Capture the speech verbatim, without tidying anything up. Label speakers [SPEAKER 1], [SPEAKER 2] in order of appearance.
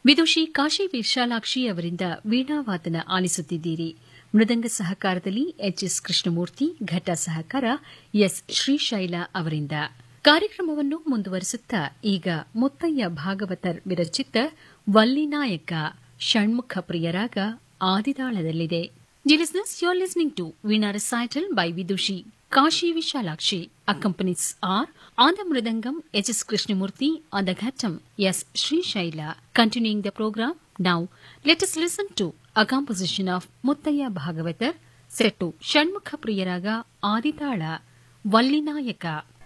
[SPEAKER 1] ವಿದುಷಿ ಕಾಶಿ ವಿಶಾಲಾಕ್ಷಿ ಅವರಿಂದ ವೀಣಾವಾದನ ಆಲಿಸುತ್ತಿದ್ದೀರಿ. ಮೃದಂಗ ಸಹಕಾರದಲ್ಲಿ ಎಚ್ಎಸ್ ಕೃಷ್ಣಮೂರ್ತಿ, ಘಟ ಸಹಕಾರ ಎಸ್ ಶ್ರೀಶೈಲ ಅವರಿಂದ. ಕಾರ್ಯಕ್ರಮವನ್ನು ಮುಂದುವರಿಸುತ್ತಾ ಈಗ Muthaiah Bhagavathar ವಿರಚಿತ Vallinayaka Shanmukha ಪ್ರಿಯರಾಗ ಆದಿತಾಳದಲ್ಲಿದೆ. Dear listeners, you are listening to Veena recital by Vidushi Kashi Vishalakshi. Accompanies are on the Mridangam H S Krishnamurti, on the Ghatam S Sri Shaila. Continuing the program, now let us listen to a composition of Muttaya Bhagavatar set to Shanmukha Priyaraga Aditala Vallinayaka.